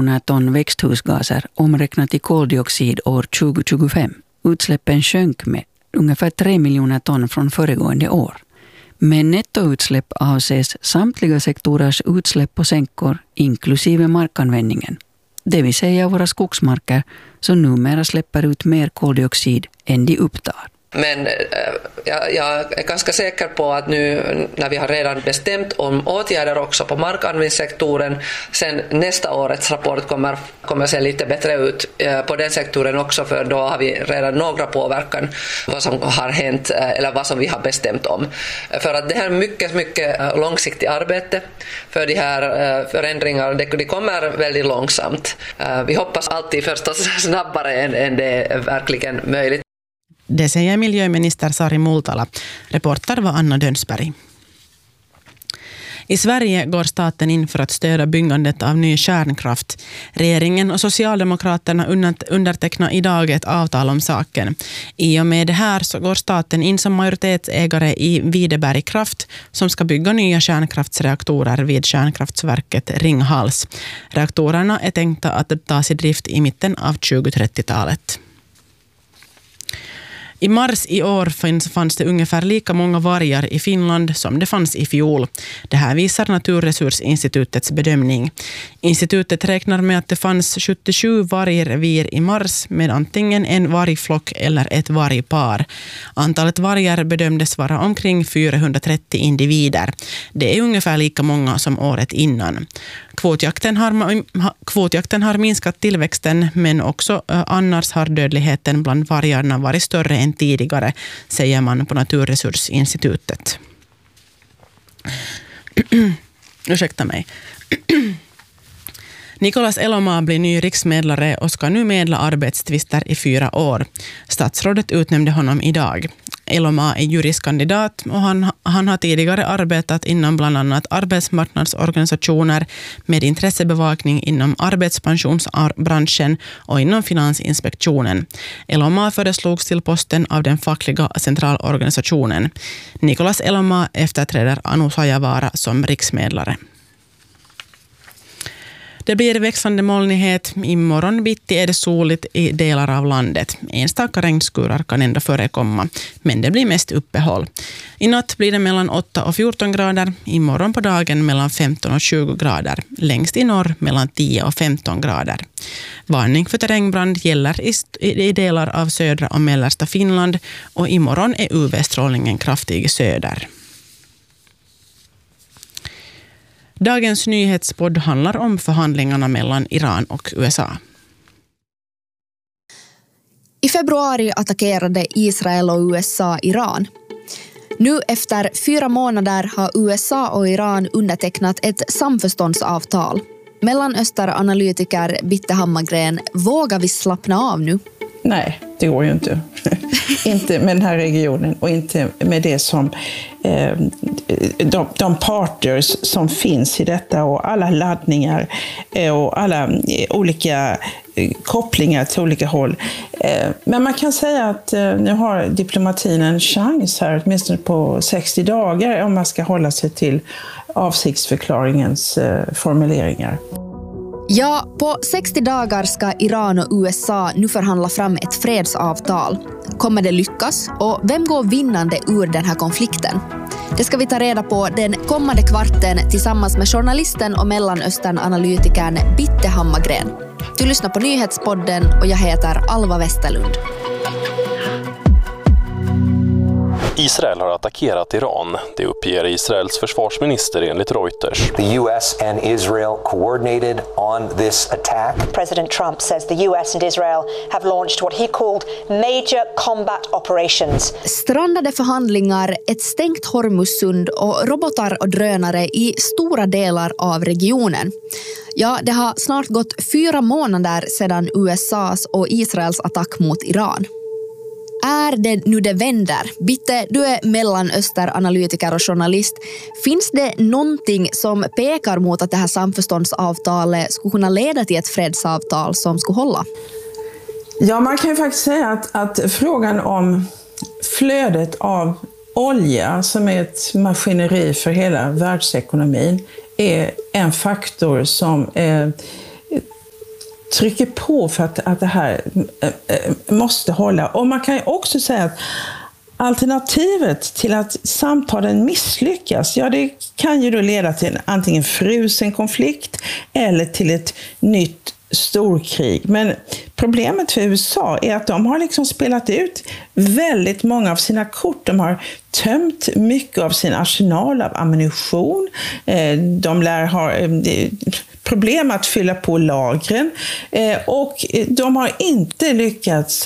miljoner ton växthusgaser omräknat i koldioxid år 2025. Utsläppen sjönk med ungefär 3 miljoner ton från föregående år. Med nettoutsläpp avses samtliga sektorers utsläpp på sänkor inklusive markanvändningen. Det vill säga våra skogsmarker som numera släpper ut mer koldioxid än de upptar. Men jag är ganska säker på att nu när vi har redan bestämt om åtgärder också på markanvändningssektorn, sen nästa årets rapport kommer se lite bättre ut på den sektorn också, för då har vi redan några påverkan vad som har hänt eller vad som vi har bestämt om. För att det här är mycket långsiktigt arbete, för de här förändringarna de kommer väldigt långsamt. Vi hoppas alltid förstås snabbare än det är verkligen möjligt. Det säger miljöminister Sari Multala. Reporter var Anna Dönsberg. I Sverige går staten in för att stödja byggandet av ny kärnkraft. Regeringen och Socialdemokraterna undertecknar idag ett avtal om saken. I och med det här så går staten in som majoritetsägare i Videberg Kraft som ska bygga nya kärnkraftsreaktorer vid kärnkraftsverket Ringhals. Reaktorerna är tänkta att tas i drift i mitten av 2030-talet. I mars i år fanns det ungefär lika många vargar i Finland som det fanns i fjol. Det här visar Naturresursinstitutets bedömning. Institutet räknar med att det fanns 77 vargrevir i mars med antingen en vargflock eller ett vargpar. Antalet vargar bedömdes vara omkring 430 individer. Det är ungefär lika många som året innan. Kvotjakten har minskat tillväxten, men också annars har dödligheten bland vargarna varit större än tidigare, säger man på Naturresursinstitutet. Ursäkta mig. Nicolas Elomaa blir ny riksmedlare och ska nu medla arbetstvister i 4 år. Statsrådet utnämnde honom idag. Elomaa är juristkandidat och han har tidigare arbetat inom bland annat arbetsmarknadsorganisationer med intressebevakning inom arbetspensionsbranschen och inom Finansinspektionen. Elomaa föreslogs till posten av den fackliga centralorganisationen. Nicolas Elomaa efterträder Anu Sajavaara som riksmedlare. Det blir växande molnighet. Imorgon bitti är det soligt i delar av landet. Enstaka regnskurar kan ändå förekomma, men det blir mest uppehåll. I natt blir det mellan 8 och 14 grader. Imorgon på dagen mellan 15 och 20 grader. Längst i norr mellan 10 och 15 grader. Varning för terrängbrand gäller i delar av södra och mellersta Finland, och imorgon är UV-strålningen kraftig i söder. Dagens nyhetspodd handlar om förhandlingarna mellan Iran och USA. I februari attackerade Israel och USA Iran. Nu efter 4 månader har USA och Iran undertecknat ett samförståndsavtal. Mellanösteranalytiker Bitte Hammargren, vågar vi slappna av nu? Nej, det går ju inte. Inte med den här regionen och inte med det som de partners som finns i detta och alla laddningar och alla olika kopplingar till olika håll. Men man kan säga att nu har diplomatin en chans här, åtminstone på 60 dagar, om man ska hålla sig till avsiktsförklaringens formuleringar. Ja, på 60 dagar ska Iran och USA nu förhandla fram ett fredsavtal. Kommer det lyckas? Och vem går vinnande ur den här konflikten? Det ska vi ta reda på den kommande kvarten tillsammans med journalisten och Mellanöstern-analytikern Bitte Hammargren. Du lyssnar på Nyhetspodden och jag heter Alva Westerlund. Israel har attackerat Iran. Det uppger Israels försvarsminister enligt Reuters. The US and Israel coordinated on this attack. President Trump says the US and Israel have launched what he called major combat operations. Strandade förhandlingar, ett stängt Hormussund och robotar och drönare i stora delar av regionen. Ja, det har snart gått 4 månader sedan USAs och Israels attack mot Iran. Är det nu det vänder? Bitte, du är Mellanösternanalytiker och journalist. Finns det någonting som pekar mot att det här samförståndsavtalet skulle kunna leda till ett fredsavtal som skulle hålla? Ja, man kan ju faktiskt säga att frågan om flödet av olja, som är ett maskineri för hela världsekonomin, är en faktor som trycker på för att det här måste hålla. Och man kan ju också säga att alternativet till att samtalen misslyckas, ja, det kan ju då leda till antingen frusen konflikt eller till ett nytt storkrig. Men problemet för USA är att de har liksom spelat ut väldigt många av sina kort. De har tömt mycket av sin arsenal av ammunition. De lär ha problem att fylla på lagren. Och de har inte lyckats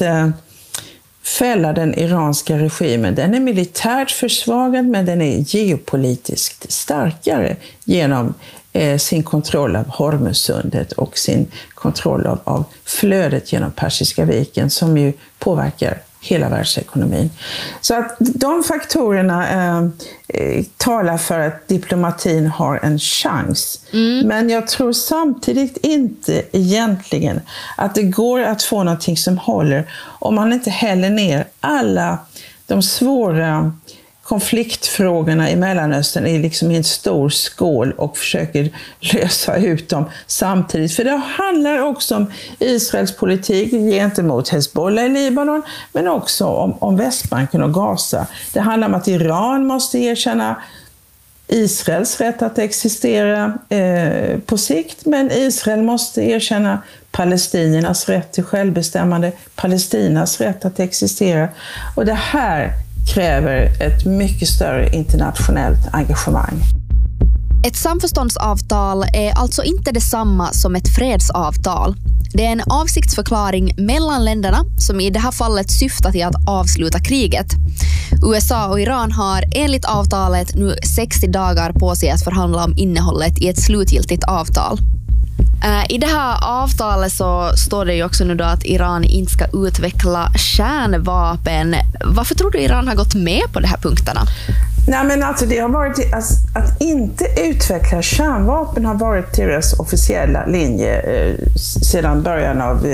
fälla den iranska regimen. Den är militärt försvagad, men den är geopolitiskt starkare genom sin kontroll av Hormuzsundet och sin kontroll av flödet genom Persiska viken, som ju påverkar hela världsekonomin. Så att de faktorerna talar för att diplomatin har en chans. Men jag tror samtidigt inte egentligen att det går att få någonting som håller om man inte häller ner alla de svåra konfliktfrågorna i Mellanöstern är liksom i en stor skål och försöker lösa ut dem samtidigt. För det handlar också om Israels politik gentemot Hezbollah i Libanon, men också om Västbanken och Gaza. Det handlar om att Iran måste erkänna Israels rätt att existera på sikt, men Israel måste erkänna palestiniernas rätt till självbestämmande, Palestinas rätt att existera. Och det här kräver ett mycket större internationellt engagemang. Ett samförståndsavtal är alltså inte detsamma som ett fredsavtal. Det är en avsiktsförklaring mellan länderna som i det här fallet syftar till att avsluta kriget. USA och Iran har enligt avtalet nu 60 dagar på sig att förhandla om innehållet i ett slutgiltigt avtal. I det här avtalet så står det ju också nu då att Iran inte ska utveckla kärnvapen. Varför tror du Iran har gått med på de här punkterna? Nej, men alltså det har varit att inte utveckla kärnvapen har varit deras officiella linje sedan början av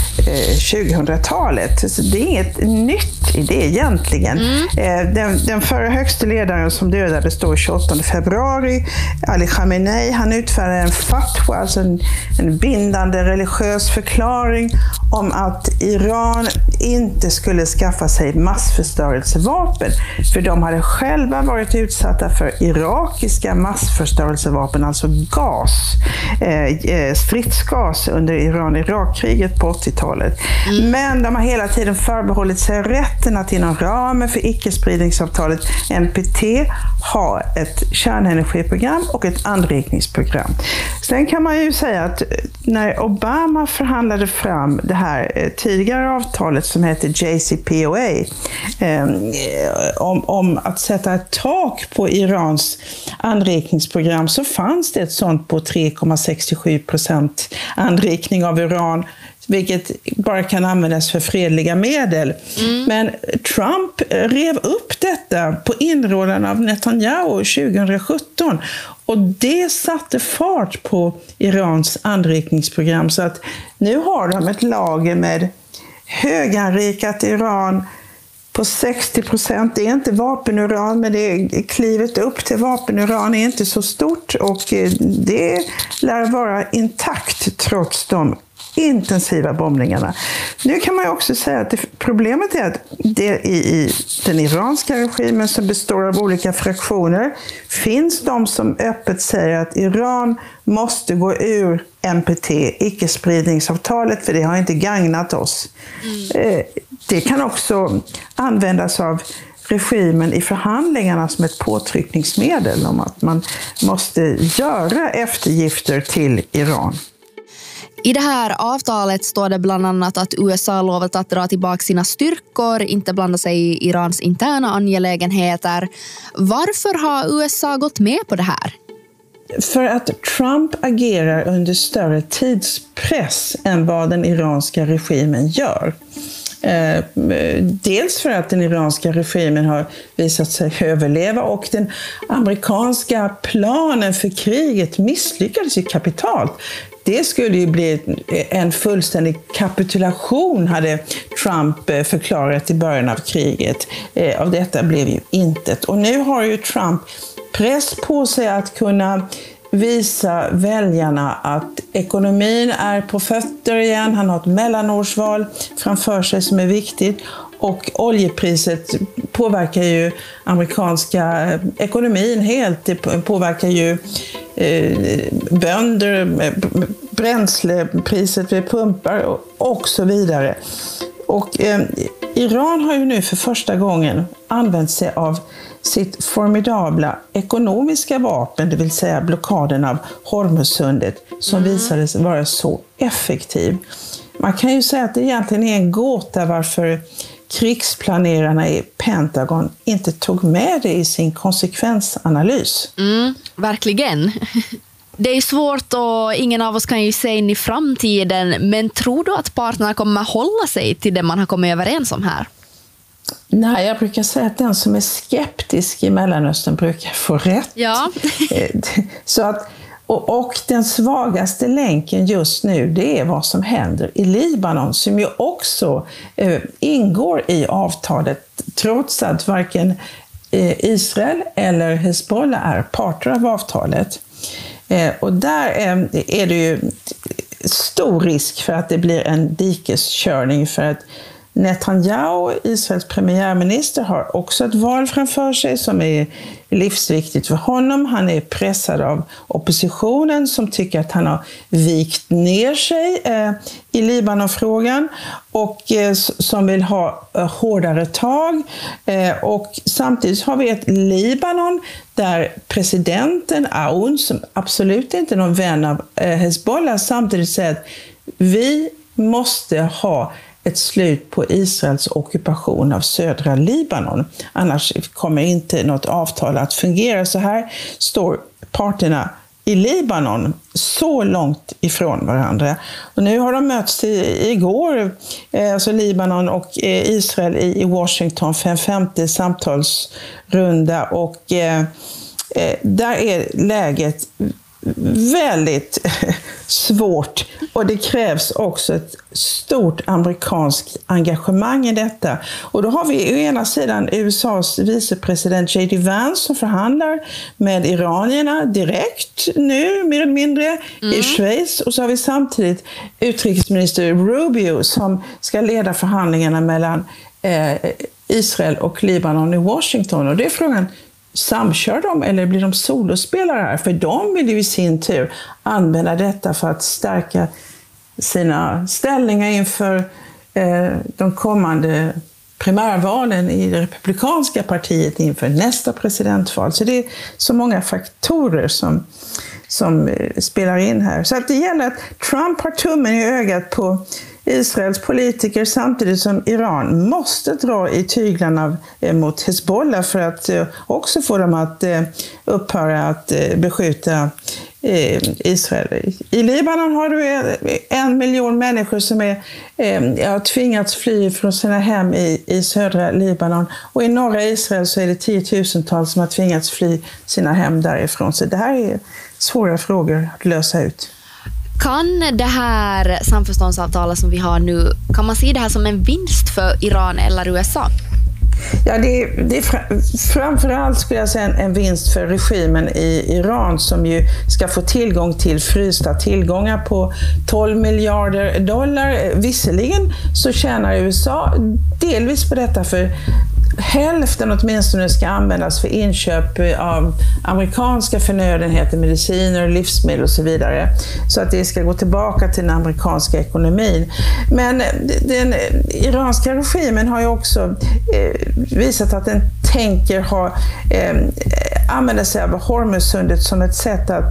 2000-talet. Så det är inget nytt i det egentligen. Den förra högsta ledaren som dödades då 28 februari, Ali Khamenei, han utfärdade en fatwa, alltså en bindande religiös förklaring om att Iran inte skulle skaffa sig massförstörelsevapen, för de hade själva varit utsatta för irakiska massförstörelsevapen, alltså gas, stridsgas under Iran-Irak-kriget på 80-talet. Men de har hela tiden förbehållit sig rätten att inom ramen för icke-spridningsavtalet NPT ha ett kärnenergiprogram och ett anrikningsprogram. Sen kan man ju säga att när Obama förhandlade fram det här tidigare avtalet som heter JCPOA om att sätta ett tak på Irans anrikningsprogram, så fanns det ett sånt på 3,67% anrikning av uran, vilket bara kan användas för fredliga medel. Men Trump rev upp detta på inrådan av Netanyahu 2017. Och det satte fart på Irans anrikningsprogram. Så att nu har de ett lager med höganrikat uran på 60%. Det är inte vapenuran, men det är klivet upp till vapenuran är inte så stort. Och det lär vara intakt trots de intensiva bombningarna. Nu kan man ju också säga att problemet är att det i den iranska regimen, som består av olika fraktioner, finns de som öppet säger att Iran måste gå ur NPT, icke-spridningsavtalet, för det har inte gagnat oss. Det kan också användas av regimen i förhandlingarna som ett påtryckningsmedel om att man måste göra eftergifter till Iran. I det här avtalet står det bland annat att USA lovat att dra tillbaka sina styrkor, inte blanda sig i Irans interna angelägenheter. Varför har USA gått med på det här? För att Trump agerar under större tidspress än vad den iranska regimen gör. Dels för att den iranska regimen har visat sig överleva, och den amerikanska planen för kriget misslyckades ju kapitalt. Det skulle ju bli en fullständig kapitulation, hade Trump förklarat i början av kriget. Av detta blev ju intet. Och nu har ju Trump press på sig att kunna visa väljarna att ekonomin är på fötter igen. Han har ett mellanårsval framför sig som är viktigt. Och oljepriset påverkar ju amerikanska ekonomin helt. Det påverkar ju bönder, bränslepriset vid pumpar och så vidare. Och Iran har ju nu för första gången använt sig av sitt formidabla ekonomiska vapen, det vill säga blockaden av Hormuzsundet, som visade sig vara så effektiv. Man kan ju säga att det egentligen är en gåta varför krigsplanerarna i Pentagon inte tog med det i sin konsekvensanalys. Verkligen. Det är svårt och ingen av oss kan ju se in i framtiden, men tror du att parterna kommer hålla sig till det man har kommit överens om här? Nej, jag brukar säga att den som är skeptisk i Mellanöstern brukar få rätt. Ja. Så att, och den svagaste länken just nu, det är vad som händer i Libanon, som ju också ingår i avtalet, trots att varken Israel eller Hezbollah är parter av avtalet. Och där är det ju stor risk för att det blir en dikeskörning, för att Netanyahu, Israels premiärminister, har också ett val framför sig som är livsviktigt för honom. Han är pressad av oppositionen som tycker att han har vikt ner sig i Libanonfrågan och som vill ha hårdare tag. Och samtidigt har vi ett Libanon där presidenten Aoun, som absolut inte är någon vän av Hezbollah, samtidigt säger att vi måste ha ett slut på Israels ockupation av södra Libanon. Annars kommer inte något avtal att fungera. Så här står parterna i Libanon så långt ifrån varandra. Och nu har de mötts igår, alltså Libanon och Israel i Washington för en 50 samtalsrunda. Och där är läget väldigt svårt, och det krävs också ett stort amerikanskt engagemang i detta. Och då har vi å ena sidan USAs vicepresident J.D. Vance som förhandlar med iranierna direkt nu, mer eller mindre, i Schweiz. Och så har vi samtidigt utrikesminister Rubio som ska leda förhandlingarna mellan Israel och Libanon i Washington. Och det är frågan, samkör de eller blir de solospelare här? För de vill ju i sin tur använda detta för att stärka sina ställningar inför de kommande primärvalen i det republikanska partiet inför nästa presidentval. Så det är så många faktorer som spelar in här. Så att det gäller att Trump har tummen i ögat på Israels politiker samtidigt som Iran måste dra i tyglarna mot Hezbollah för att också få dem att upphöra att beskjuta Israel. I Libanon har du 1 miljon människor som har tvingats fly från sina hem i södra Libanon, och i norra Israel så är det 10 000-tals som har tvingats fly sina hem därifrån. Så det här är svåra frågor att lösa ut. Kan det här samförståndsavtalet som vi har nu, kan man se det här som en vinst för Iran eller USA? Ja, det är framförallt skulle jag säga en vinst för regimen i Iran, som ju ska få tillgång till frysta tillgångar på $12 miljarder. Visserligen så tjänar USA delvis på detta, för hälften åtminstone ska användas för inköp av amerikanska förnödenheter, mediciner, livsmedel och så vidare. Så att det ska gå tillbaka till den amerikanska ekonomin. Men den iranska regimen har ju också visat att den tänker använda sig av Hormuzsundet som ett sätt att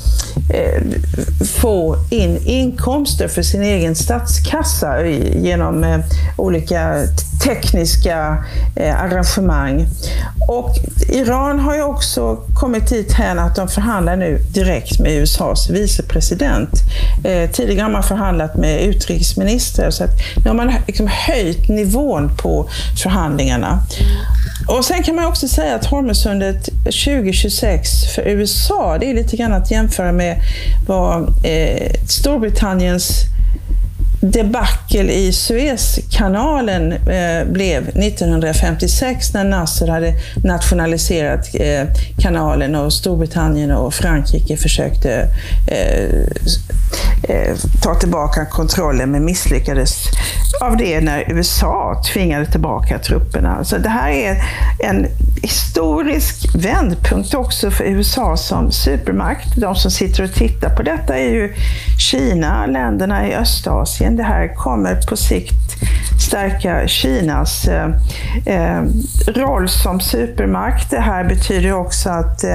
få in inkomster för sin egen statskassa genom olika tekniska arrangemang. Och Iran har ju också kommit dit här att de förhandlar nu direkt med USAs vicepresident. Tidigare har man förhandlat med utrikesminister, så att nu har man liksom höjt nivån på förhandlingarna. Och sen kan man också säga att Hormuzsundet 2026 för USA, det är lite grann att jämföra med vad Storbritanniens debacle i Suezkanalen blev 1956 när Nasser hade nationaliserat kanalen och Storbritannien och Frankrike försökte ta tillbaka kontrollen, men misslyckades av det när USA tvingade tillbaka trupperna. Så det här är en historisk vändpunkt också för USA som supermakt. De som sitter och tittar på detta är ju Kina, länderna i Östasien. Det här kommer på sikt stärka Kinas roll som supermakt. Det här betyder också att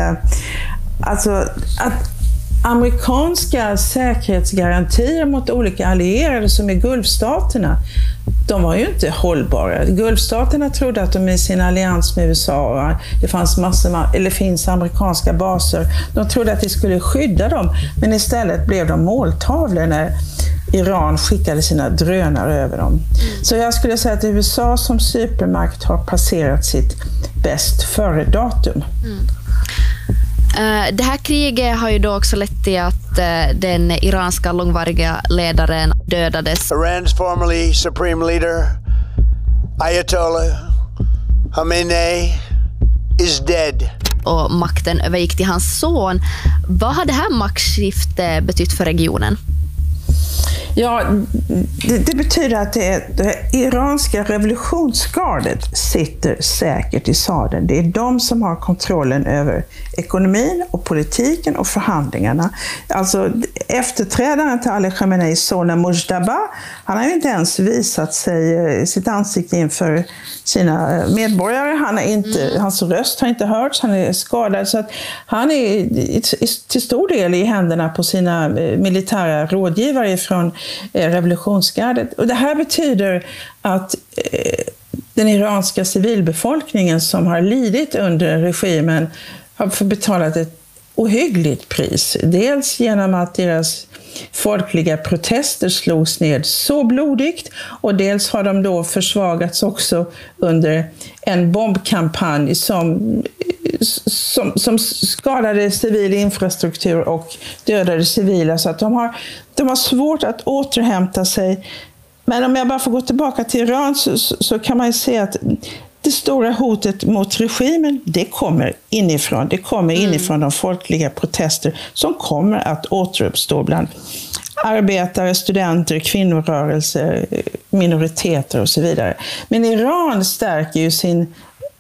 amerikanska säkerhetsgarantier mot olika allierade som är Gulfstaterna, de var ju inte hållbara. Gulfstaterna trodde att de i sin allians med USA, det finns amerikanska baser, de trodde att det skulle skydda dem, men istället blev de måltavlor när Iran skickade sina drönare över dem. Så jag skulle säga att USA som supermakt har passerat sitt bäst före datum. Det här kriget har ju då också lett till att den iranska långvariga ledaren dödades. Iran's formerly supreme leader, Ayatollah Khamenei, is dead. Och makten övergick till hans son. Vad har det här maktskiftet betytt för regionen? Ja, det betyder att det iranska revolutionsgardet sitter säkert i sadeln. Det är de som har kontrollen över ekonomin och politiken och förhandlingarna. Alltså efterträdaren till Ali Khameneis son Mujtaba, han har ju inte ens visat sig sitt ansikte inför sina medborgare. Hans röst har inte hörts, han är skadad, så att han är till stor del i händerna på sina militära rådgivare från revolutionsgardet. Och det här betyder att den iranska civilbefolkningen som har lidit under regimen har fått betalat ett ohyggligt pris. Dels genom att deras folkliga protester slogs ned så blodigt, och dels har de då försvagats också under en bombkampanj som skadade civil infrastruktur och dödade civila, så att de har svårt att återhämta sig. Men om jag bara får gå tillbaka till Iran så kan man ju se att det stora hotet mot regimen, det kommer inifrån. Det kommer inifrån de folkliga protester som kommer att återuppstå bland arbetare, studenter, kvinnorörelser, minoriteter och så vidare. Men Iran stärker ju sin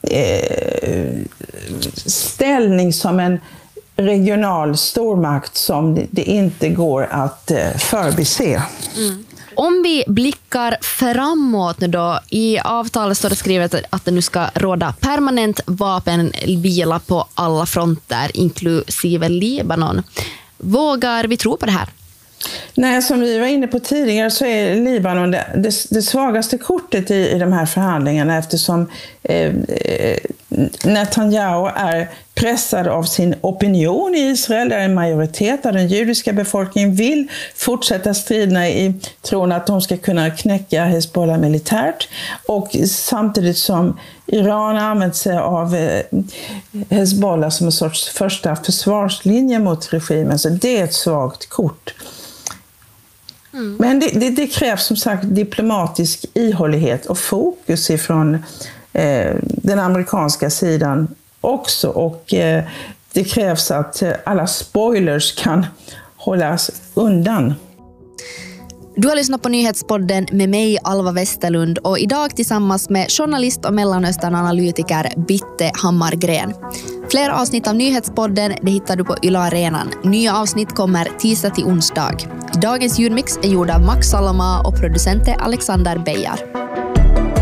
ställning som en regional stormakt som det inte går att förbise. Om vi blickar framåt nu då, i avtalet står det skrivet att det nu ska råda permanent vapenvila på alla fronter, inklusive Libanon. Vågar vi tro på det här? Nej, som vi var inne på tidigare så är Libanon det svagaste kortet i de här förhandlingarna, eftersom Netanyahu är pressad av sin opinion i Israel, där en majoritet av den judiska befolkningen vill fortsätta striderna i tron att de ska kunna knäcka Hezbollah militärt, och samtidigt som Iran har använt sig av Hezbollah som en sorts första försvarslinje mot regimen, så det är ett svagt kort. Men det krävs som sagt diplomatisk ihållighet och fokus ifrån den amerikanska sidan också, och det krävs att alla spoilers kan hållas undan. Du har lyssnat på Nyhetspodden med mig, Alva Westerlund, och idag tillsammans med journalist och Mellanöstern-analytiker Bitte Hammargren. Fler avsnitt av Nyhetspodden det hittar du på Yle Arenan. Nya avsnitt kommer tisdag till onsdag. Dagens ljudmix är gjord av Max Saloma och producent Alexander Beijar.